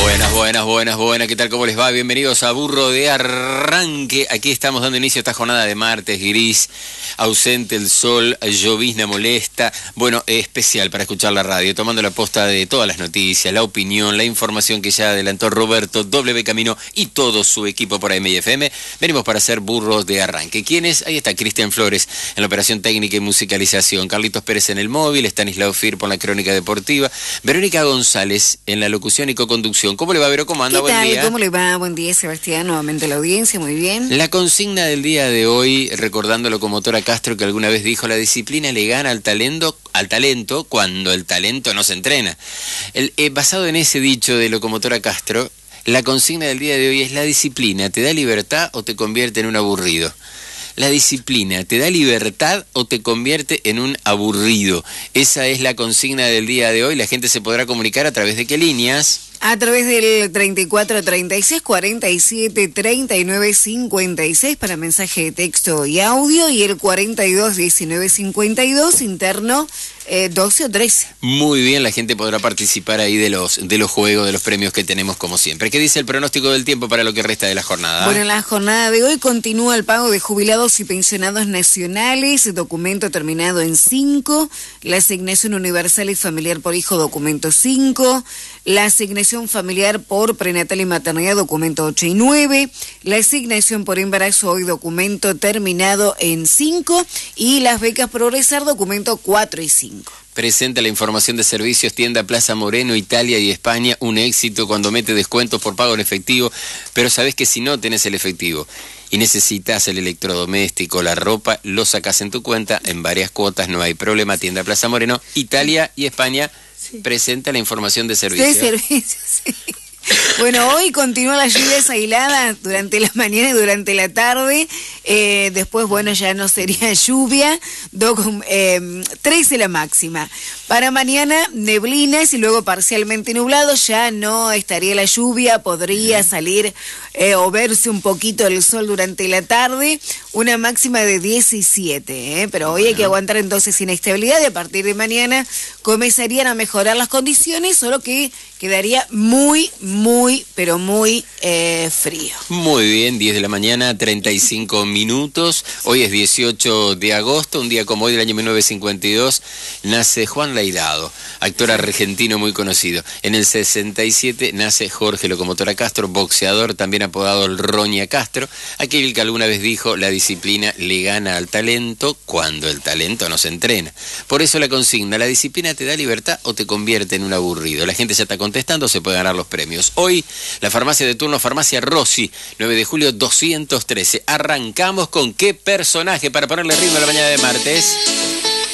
Buenas, ¿qué tal? ¿Cómo les va? Bienvenidos a Burro de Arranque. Aquí estamos dando inicio a esta jornada de martes, gris, ausente el sol, llovizna molesta. Bueno, especial para escuchar la radio, tomando la posta de todas las noticias, la opinión, la información que ya adelantó Roberto W. Camino y todo su equipo por AM y FM. Venimos para hacer Burros de Arranque. ¿Quiénes? Ahí está Cristian Flores en la operación técnica y musicalización, Carlitos Pérez en el móvil, Stanislao Firpo en la crónica deportiva, Verónica González en la locución y coconducción. ¿Cómo le va, Vero? ¿Cómo anda? ¿Qué Buen tal? día. ¿Cómo le va? Buen día, Sebastián. Nuevamente la audiencia, muy bien. La consigna del día de hoy, recordando a Locomotora Castro, que alguna vez dijo: la disciplina le gana al talento cuando el talento no se entrena. Basado en ese dicho de Locomotora Castro, la consigna del día de hoy es: ¿la disciplina te da libertad o te convierte en un aburrido? ¿La disciplina te da libertad o te convierte en un aburrido? Esa es la consigna del día de hoy. La gente se podrá comunicar a través de qué líneas. A través del 34 36 47 39 56 para mensaje de texto y audio, y el 42 19 52 interno 12 o 13. Muy bien, la gente podrá participar ahí de los juegos, de los premios que tenemos como siempre. ¿Qué dice el pronóstico del tiempo para lo que resta de la jornada? Bueno, en la jornada de hoy continúa el pago de jubilados y pensionados nacionales, documento terminado en 5, la asignación universal y familiar por hijo, documento 5, la asignación familiar por prenatal y maternidad, documento 8 y 9, la asignación por embarazo hoy, documento terminado en 5, y las becas Progresar, documento 4 y 5. Presenta la información de servicios, tienda Plaza Moreno, Italia y España, un éxito cuando mete descuentos por pago en efectivo, pero sabés que si no tenés el efectivo y necesitas el electrodoméstico, la ropa, lo sacás en tu cuenta en varias cuotas, no hay problema. Tienda Plaza Moreno, Italia y España, sí. Presenta la información de servicios. De servicios, sí. Bueno, hoy continúan las lluvias aisladas durante la mañana y durante la tarde. Después, bueno, ya no sería lluvia. 13 la máxima. Para mañana, neblinas y luego parcialmente nublado. Ya no estaría la lluvia. Podría salir o verse un poquito el sol durante la tarde. Una máxima de 17. Pero hoy hay que aguantar entonces inestabilidad. Y a partir de mañana comenzarían a mejorar las condiciones, solo que quedaría muy frío. Muy bien, 10 de la mañana, 35 minutos. Hoy es 18 de agosto, un día como hoy del año 1952, nace Juan Lairado, actor argentino muy conocido. En el 67 nace Jorge Locomotora Castro, boxeador, también apodado el Roña Castro, aquel que alguna vez dijo: la disciplina le gana al talento cuando el talento no se entrena. Por eso la consigna: ¿la disciplina te da libertad o te convierte en un aburrido? La gente ya está contestando, se puede ganar los premios. Hoy, la farmacia de turno, Farmacia Rossi, 9 de julio 213. Arrancamos con qué personaje para ponerle ritmo a la mañana de martes.